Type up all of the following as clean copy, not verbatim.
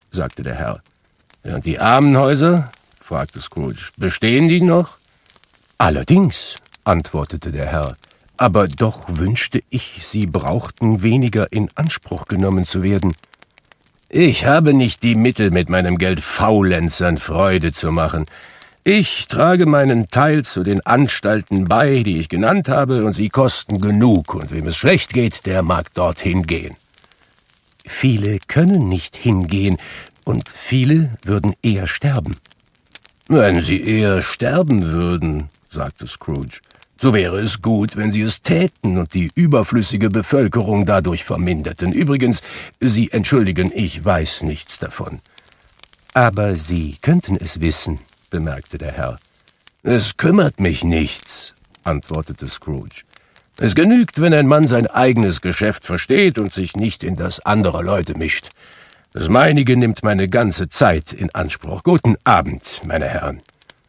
sagte der Herr. »Und die Armenhäuser?« fragte Scrooge. »Bestehen die noch?« »Allerdings«, antwortete der Herr, »aber doch wünschte ich, Sie brauchten weniger in Anspruch genommen zu werden.« »Ich habe nicht die Mittel, mit meinem Geld Faulenzern Freude zu machen. Ich trage meinen Teil zu den Anstalten bei, die ich genannt habe, und sie kosten genug, und wem es schlecht geht, der mag dorthin gehen.« »Viele können nicht hingehen, und viele würden eher sterben.« »Wenn sie eher sterben würden«, sagte Scrooge, »so wäre es gut, wenn sie es täten und die überflüssige Bevölkerung dadurch verminderten. Übrigens, Sie entschuldigen, ich weiß nichts davon.« »Aber Sie könnten es wissen«, bemerkte der Herr. »Es kümmert mich nichts«, antwortete Scrooge. »Es genügt, wenn ein Mann sein eigenes Geschäft versteht und sich nicht in das anderer Leute mischt. Das meinige nimmt meine ganze Zeit in Anspruch. Guten Abend, meine Herren.«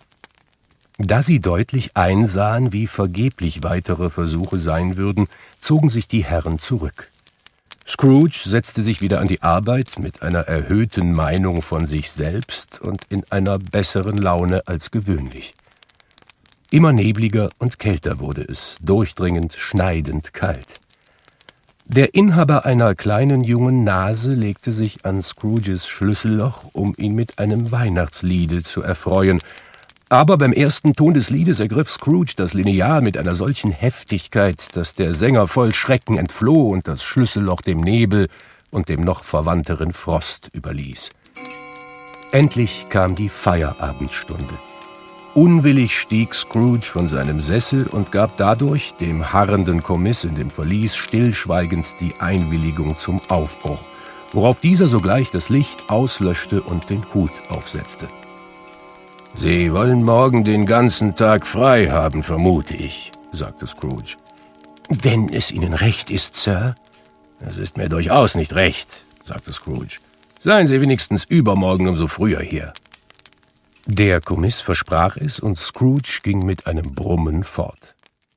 Da sie deutlich einsahen, wie vergeblich weitere Versuche sein würden, zogen sich die Herren zurück. Scrooge setzte sich wieder an die Arbeit mit einer erhöhten Meinung von sich selbst und in einer besseren Laune als gewöhnlich. Immer nebliger und kälter wurde es, durchdringend, schneidend kalt. Der Inhaber einer kleinen jungen Nase legte sich an Scrooges Schlüsselloch, um ihn mit einem Weihnachtsliede zu erfreuen, aber beim ersten Ton des Liedes ergriff Scrooge das Lineal mit einer solchen Heftigkeit, dass der Sänger voll Schrecken entfloh und das Schlüsselloch dem Nebel und dem noch verwandteren Frost überließ. Endlich kam die Feierabendstunde. Unwillig stieg Scrooge von seinem Sessel und gab dadurch dem harrenden Kommiss in dem Verlies stillschweigend die Einwilligung zum Aufbruch, worauf dieser sogleich das Licht auslöschte und den Hut aufsetzte. »Sie wollen morgen den ganzen Tag frei haben, vermute ich«, sagte Scrooge. »Wenn es Ihnen recht ist, Sir.« »Es ist mir durchaus nicht recht«, sagte Scrooge. »Seien Sie wenigstens übermorgen umso früher hier.« Der Kommiss versprach es, und Scrooge ging mit einem Brummen fort.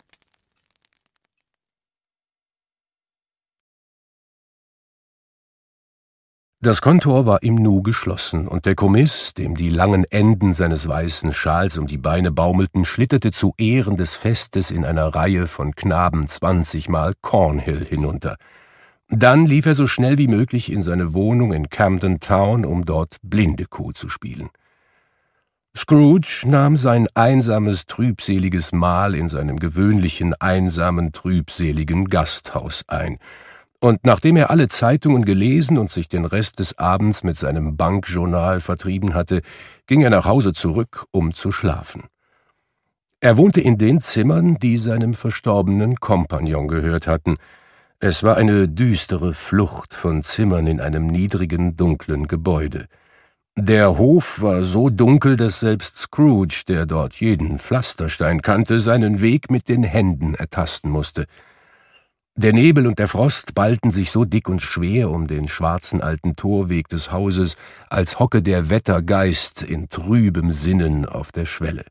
Das Kontor war im Nu geschlossen, und der Kommiss, dem die langen Enden seines weißen Schals um die Beine baumelten, schlitterte zu Ehren des Festes in einer Reihe von Knaben 20-mal Cornhill hinunter. Dann lief er so schnell wie möglich in seine Wohnung in Camden Town, um dort Blindekuh zu spielen. Scrooge nahm sein einsames, trübseliges Mahl in seinem gewöhnlichen, einsamen, trübseligen Gasthaus ein, und nachdem er alle Zeitungen gelesen und sich den Rest des Abends mit seinem Bankjournal vertrieben hatte, ging er nach Hause zurück, um zu schlafen. Er wohnte in den Zimmern, die seinem verstorbenen Kompagnon gehört hatten. Es war eine düstere Flucht von Zimmern in einem niedrigen, dunklen Gebäude. Der Hof war so dunkel, dass selbst Scrooge, der dort jeden Pflasterstein kannte, seinen Weg mit den Händen ertasten musste. Der Nebel und der Frost ballten sich so dick und schwer um den schwarzen alten Torweg des Hauses, als hocke der Wettergeist in trübem Sinnen auf der Schwelle.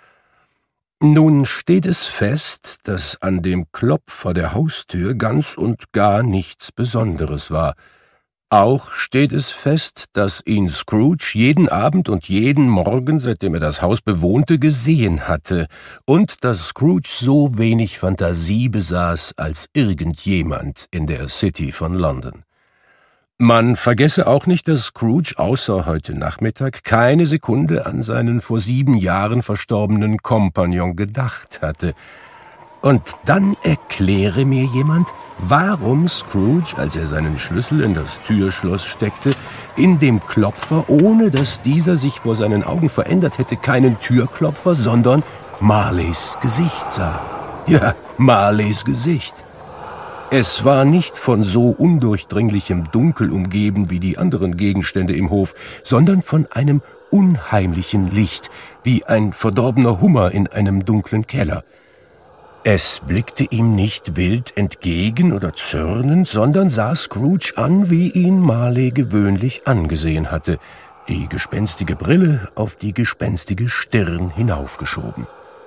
Nun steht es fest, dass an dem Klopfer der Haustür ganz und gar nichts Besonderes war. Auch steht es fest, dass ihn Scrooge jeden Abend und jeden Morgen, seitdem er das Haus bewohnte, gesehen hatte, und dass Scrooge so wenig Fantasie besaß als irgendjemand in der City von London. Man vergesse auch nicht, dass Scrooge außer heute Nachmittag keine Sekunde an seinen vor 7 Jahren verstorbenen Kompagnon gedacht hatte. Und dann erkläre mir jemand, warum Scrooge, als er seinen Schlüssel in das Türschloss steckte, in dem Klopfer, ohne dass dieser sich vor seinen Augen verändert hätte, keinen Türklopfer, sondern Marleys Gesicht sah. Ja, Marleys Gesicht. Es war nicht von so undurchdringlichem Dunkel umgeben wie die anderen Gegenstände im Hof, sondern von einem unheimlichen Licht, wie ein verdorbener Hummer in einem dunklen Keller. Es blickte ihm nicht wild entgegen oder zürnend, sondern sah Scrooge an, wie ihn Marley gewöhnlich angesehen hatte, die gespenstige Brille auf die gespenstige Stirn hinaufgeschoben.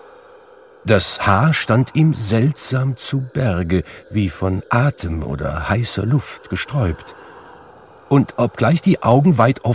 Das Haar stand ihm seltsam zu Berge, wie von Atem oder heißer Luft gesträubt. Und obgleich die Augen weit